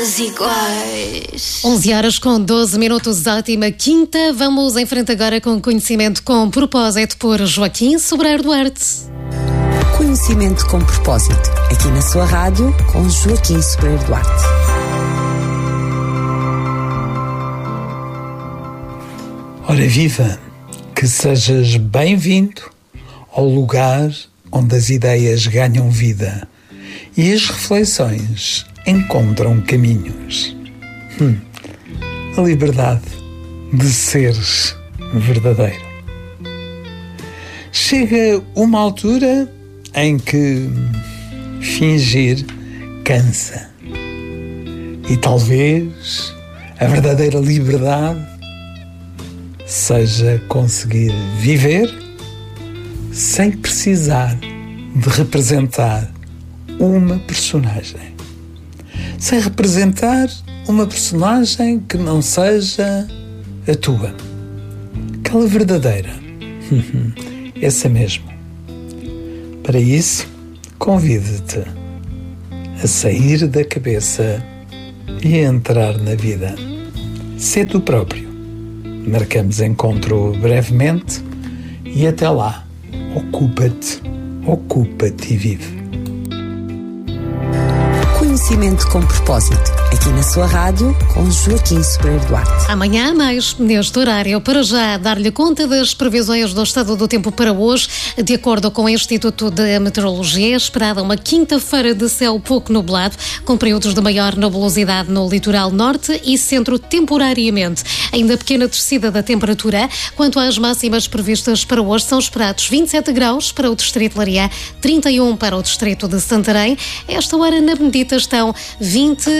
pessoas iguais. 11h12, ótima quinta. Vamos em frente agora com conhecimento com propósito por Joaquim Sobreiro Duarte. Conhecimento com propósito, aqui na sua rádio, com Joaquim Sobreiro Duarte. Ora viva, que sejas bem-vindo ao lugar onde as ideias ganham vida e as reflexões encontram caminhos. A liberdade de seres verdadeiro. Chega uma altura em que fingir cansa. E talvez a verdadeira liberdade seja conseguir viver sem precisar de representar uma personagem. Sem representar uma personagem que não seja a tua. Aquela verdadeira. Essa mesmo. Para isso, convido-te a sair da cabeça e a entrar na vida. Sê tu próprio. Marcamos encontro brevemente e até lá, ocupa-te e vive. Conhecimento com propósito, aqui na sua rádio, com Joaquim Sobreiro Duarte. Amanhã, mais neste horário, para já dar-lhe conta das previsões do estado do tempo para hoje. De acordo com o Instituto de Meteorologia, é esperada uma quinta-feira de céu pouco nublado, com períodos de maior nebulosidade no litoral norte e centro temporariamente. Ainda pequena descida da temperatura. Quanto às máximas previstas para hoje, são esperados 27 graus para o distrito de Leiria, 31 para o distrito de Santarém. A esta hora, na Benedita, estão 20